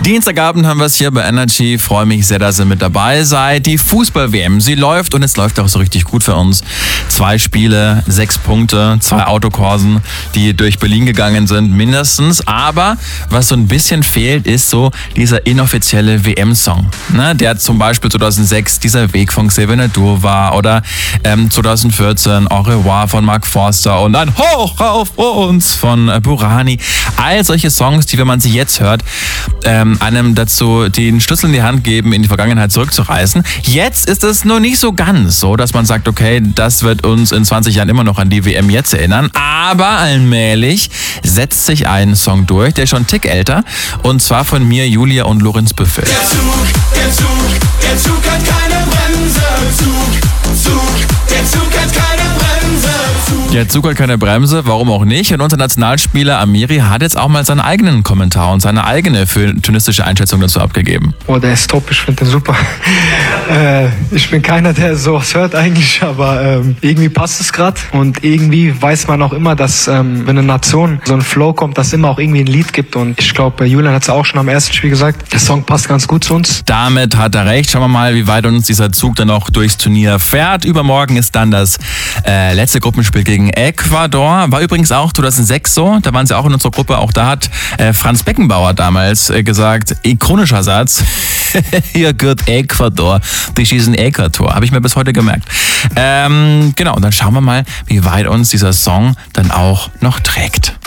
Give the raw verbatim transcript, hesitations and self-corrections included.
Dienstagabend haben wir es hier bei Energy. Freue mich sehr, dass ihr mit dabei seid. Die Fußball-W M, sie läuft und es läuft auch so richtig gut für uns. Zwei Spiele, sechs Punkte, zwei Autokursen, die durch Berlin gegangen sind mindestens. Aber was so ein bisschen fehlt, ist so dieser inoffizielle W M-Song. Ne, der zum Beispiel zweitausendsechs dieser Weg von Xavier Naidoo war oder ähm, zweitausendvierzehn Au revoir von Mark Forster und ein Hoch auf uns von äh, Burani. All solche Songs, die, wenn man sie jetzt hört, ähm, einem dazu den Schlüssel in die Hand geben, in die Vergangenheit zurückzureisen. Jetzt ist es nur nicht so ganz so, dass man sagt, okay, das wird uns in zwanzig Jahren immer noch an die W M jetzt erinnern. Aber allmählich setzt sich ein Song durch, der ist schon einen Tick älter. Und zwar von mir, Julia und Lorenz Büffel. Der Zug, der Zug, der Zug hat keine Bremse. Zug, Zug, der Zug hat keine Bremse. Zug. Der Zug hat keine Bremse, warum auch nicht? Und unser Nationalspieler Amiri hat jetzt auch mal seinen eigenen Kommentar und seine eigene tunistische Einschätzung dazu abgegeben. Oh, der ist top, ich finde den super. äh, ich bin keiner, der sowas hört eigentlich, aber ähm, irgendwie passt es gerade. Und irgendwie weiß man auch immer, dass ähm, wenn eine Nation so ein Flow kommt, dass es immer auch irgendwie ein Lied gibt. Und ich glaube, Julian hat es auch schon am ersten Spiel gesagt, der Song passt ganz gut zu uns. Damit hat er recht. Schauen wir mal, wie weit uns dieser Zug dann noch durchs Turnier fährt. Übermorgen ist dann das äh, letzte Gruppenspiel gegen Ecuador. War übrigens auch zweitausendsechs so. Da waren sie auch in unserer Gruppe. Auch da hat äh, Franz Beckenbauer damals äh, gesagt, ikonischer Satz, hier gehört Ecuador. Die schießen Äquator. Habe ich mir bis heute gemerkt. Ähm, genau, und dann schauen wir mal, wie weit uns dieser Song dann auch noch trägt.